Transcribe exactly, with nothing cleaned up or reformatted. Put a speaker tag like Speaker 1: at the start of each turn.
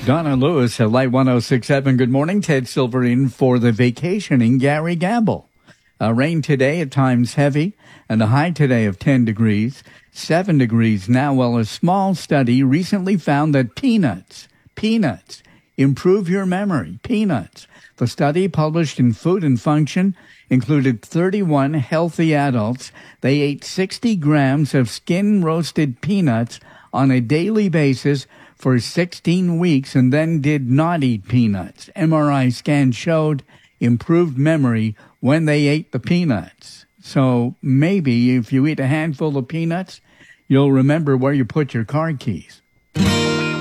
Speaker 1: Donna Lewis at Light one oh six point seven. Good morning. Ted Silver in for the vacationing Gary Gamble. Uh, rain today, at times heavy, and a high today of ten degrees, seven degrees now. Well, a small study recently found that peanuts, peanuts, improve your memory. Peanuts. The study, published in Food and Function, included thirty-one healthy adults. They ate sixty grams of skin-roasted peanuts on a daily basis for sixteen weeks and then did not eat peanuts. M R I scans showed improved memory when they ate the peanuts. So maybe if you eat a handful of peanuts, you'll remember where you put your car keys.